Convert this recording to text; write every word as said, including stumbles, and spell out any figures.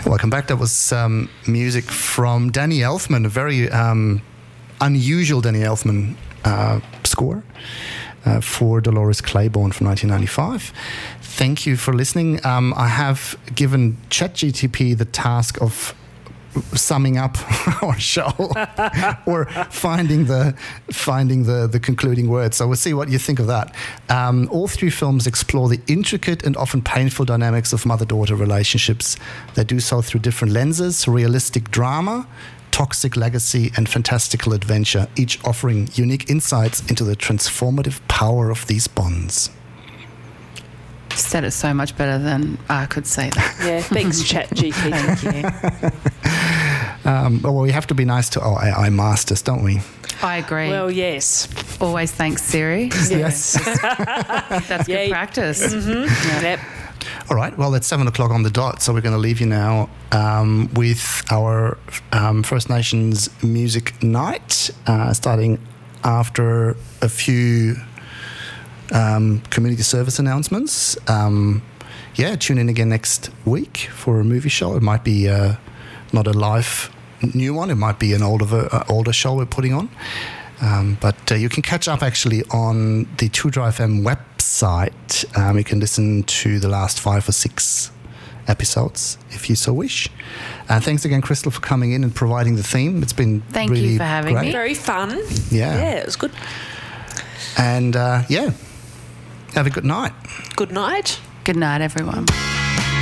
Welcome back. That was um, music from Danny Elfman, a very um, unusual Danny Elfman uh, score uh, for Dolores Claiborne from nineteen ninety-five. Thank you for listening. Um, I have given ChatGTP the task of summing up our show or finding the finding the the concluding words. So we'll see what you think of that. Um, all three films explore the intricate and often painful dynamics of mother-daughter relationships. They do so through different lenses: realistic drama, toxic legacy, and fantastical adventure, each offering unique insights into the transformative power of these bonds. Said it so much better than I could say that. Yeah, thanks, ChatGPT. Thank you. Um, well, we have to be nice to our A I masters, don't we? I agree. Well, yes. Always thanks, Siri. Yes. That's Yeah. good practice. Mm-hmm. Yeah. Yep. All right, well, it's seven o'clock on the dot, so we're going to leave you now um, with our um, First Nations music night, uh, starting after a few um, community service announcements. Um, yeah, tune in again next week for a movie show. It might be uh, not a live new one, it might be an older, uh, older show we're putting on. Um, but uh, you can catch up actually on the two Drive M website. Um, you can listen to the last five or six episodes if you so wish. Uh, thanks again, Crystal, for coming in and providing the theme. It's been Thank really you for having great. me. Very fun. Yeah. Yeah, it was good. And uh, yeah, have a good night. Good night. Good night, everyone.